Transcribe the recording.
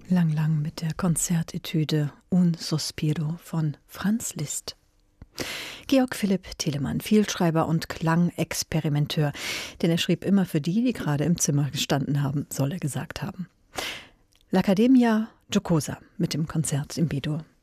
Lang Lang mit der Konzertetüde Un Sospiro von Franz Liszt. Georg Philipp Telemann, Vielschreiber und Klangexperimenteur, denn er schrieb immer für die gerade im Zimmer gestanden haben, soll er gesagt haben. L'Accademia Giocosa mit dem Konzert in B-Dur.